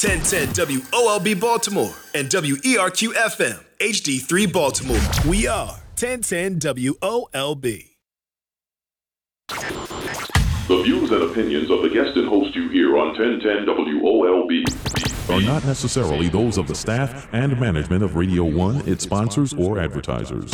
1010 WOLB Baltimore and WERQ FM HD3 Baltimore. We are 1010 WOLB. The views and opinions of the guest and host you hear on 1010 WOLB are not necessarily those of the staff and management of Radio 1, its sponsors, or advertisers.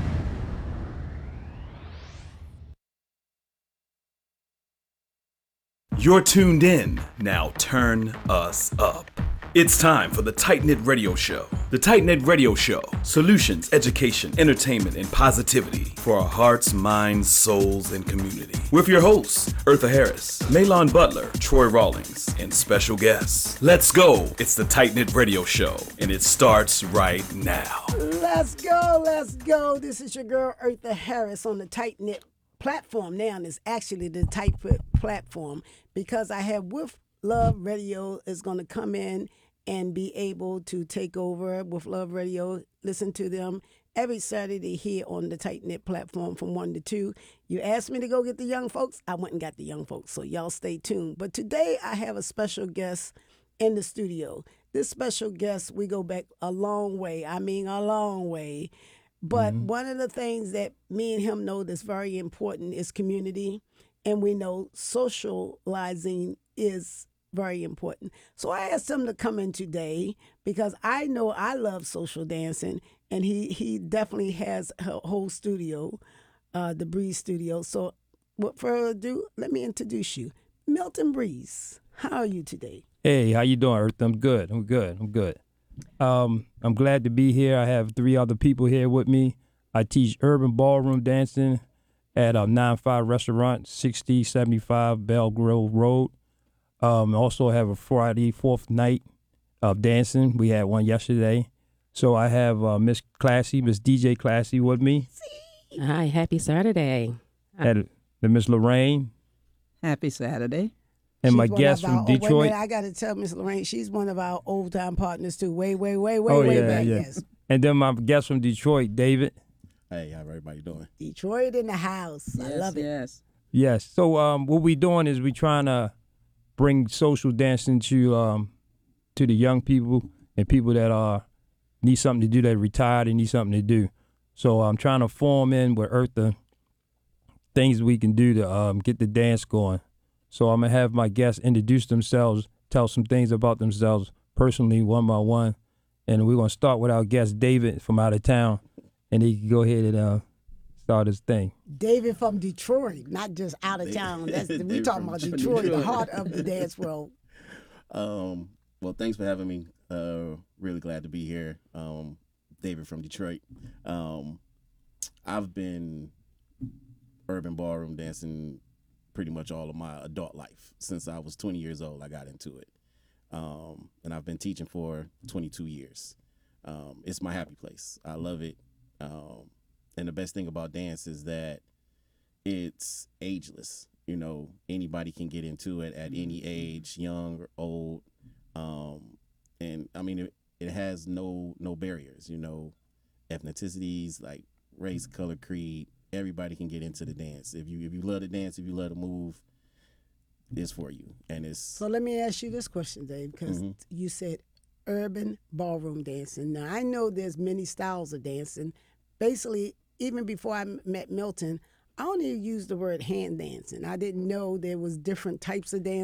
You're tuned in. Now turn us up. It's time for the Tight Knit Radio Show. The Tight Knit Radio Show. Solutions, education, entertainment, and positivity for our hearts, minds, souls, and community. With your hosts, Eartha Harris, Maylon Butler, Troy Rawlings, and special guests. Let's go. It's the Tight Knit Radio Show, and it starts right now. Let's go. Let's go. This is your girl, Eartha Harris, on the Tight Knit platform. Now it's actually the Tight Knit platform because I have With Love Radio is going to come in and be able to take over With Love Radio. Listen to them every Saturday here on the Tight Knit platform from 1 to 2. You asked me to go get the young folks. I went and got the young folks, so y'all stay tuned. But today I have a special guest in the studio. This special guest, we go back a long way. I mean a long way. But one of the things that me and him know that's very important is community. And we know socializing is very important. So I asked him to come in today because I know I love social dancing, and he definitely has a whole studio, the Breeze Studio. So without further ado, let me introduce you. Milton Breeze, how are you today? Hey, how you doing, Earth? I'm good. I'm glad to be here. I have 3 other people here with me. I teach urban ballroom dancing at a 9-5 restaurant, 6075 Bell Grove Road. Also have a Friday 4th night of dancing. We had one yesterday. So I have Miss DJ Classy with me. Hi, happy Saturday. And the Miss Lorraine. Happy Saturday. And my guest from Detroit. Wait, I got to tell Miss Lorraine, she's one of our old-time partners, too. Way back. Yeah. Yes. And then my guest from Detroit, David. Hey, how everybody doing? Detroit in the house. Yes, I love it. Yes. So what we doing is we trying to bring social dancing to the young people and people that need something to do, that retired and need something to do. So I'm trying to form in with Eartha things we can do to get the dance going. So I'm going to have my guests introduce themselves, tell some things about themselves personally, one by one. And we're going to start with our guest, David, from out of town. And he can go ahead and start his thing. David from Detroit, not just out of town. We talking about Detroit, the heart of the dance world. Well, thanks for having me. Really glad to be here. David from Detroit. I've been urban ballroom dancing pretty much all of my adult life. Since I was 20 years old, I got into it. And I've been teaching for 22 years. It's my happy place. I love it. And the best thing about dance is that it's ageless. You know, anybody can get into it at any age, young or old. And I mean, it has no barriers, you know, ethnicities, like race, color, creed. Everybody can get into the dance. If you love to dance, if you love to move, it's for you. And it's So let me ask you this question, Dave, because you said urban ballroom dancing. Now, I know there's many styles of dancing. Basically, even before I met Milton, I only used the word hand dancing. I didn't know there was different types of dance.